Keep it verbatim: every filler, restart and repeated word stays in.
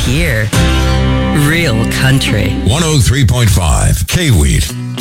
here. Real country. one oh three point five K-Wheat.